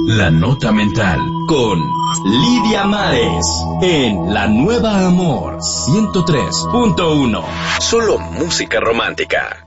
La Nota Mental con Lidia Mares en La Nueva Amor 103.1. Solo música romántica.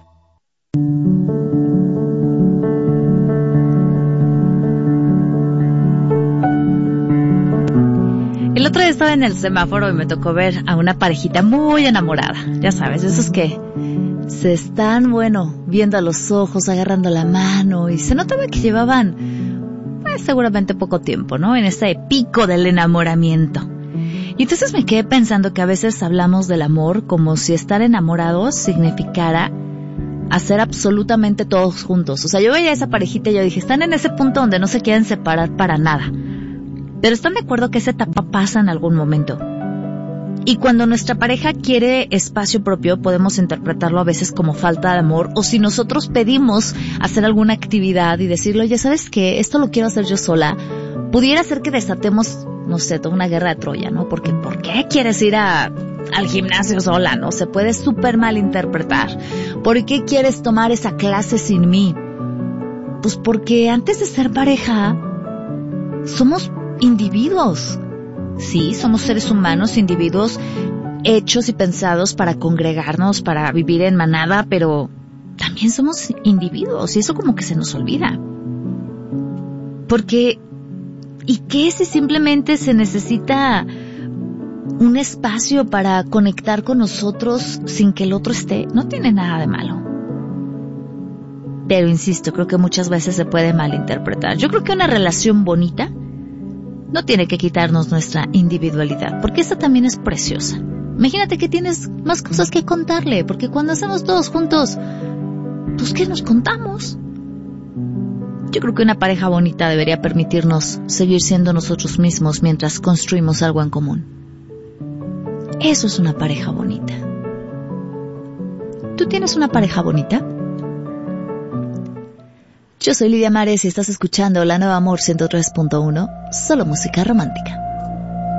El otro día estaba en el semáforo y me tocó ver a una parejita muy enamorada. Ya sabes, esos que se están, viendo a los ojos, agarrando la mano, y se notaba que llevaban seguramente poco tiempo, ¿no? En ese pico del enamoramiento. Y entonces me quedé pensando que a veces hablamos del amor como si estar enamorados significara hacer absolutamente todos juntos. O sea, yo veía a esa parejita y yo dije, están en ese punto donde no se quieren separar para nada. Pero están de acuerdo que esa etapa pasa en algún momento. Y cuando nuestra pareja quiere espacio propio, podemos interpretarlo a veces como falta de amor, o si nosotros pedimos hacer alguna actividad y decirle, oye, ¿sabes qué? Esto lo quiero hacer yo sola. Pudiera ser que desatemos, no sé, toda una guerra de Troya, ¿no? Porque, ¿por qué quieres ir al gimnasio sola, no? Se puede súper mal interpretar. ¿Por qué quieres tomar esa clase sin mí? Pues porque antes de ser pareja, somos individuos. Sí, somos seres humanos, individuos hechos y pensados para congregarnos, para vivir en manada, pero también somos individuos y eso como que se nos olvida. Porque, ¿y qué si simplemente se necesita un espacio para conectar con nosotros sin que el otro esté? No tiene nada de malo. Pero insisto, creo que muchas veces se puede malinterpretar. Yo creo que una relación bonita no tiene que quitarnos nuestra individualidad, porque esa también es preciosa. Imagínate que tienes más cosas que contarle, porque cuando hacemos todos juntos, pues ¿qué nos contamos? Yo creo que una pareja bonita debería permitirnos seguir siendo nosotros mismos mientras construimos algo en común. Eso es una pareja bonita. ¿Tú tienes una pareja bonita? Yo soy Lidia Mares y estás escuchando La Nueva Amor 103.1, solo música romántica.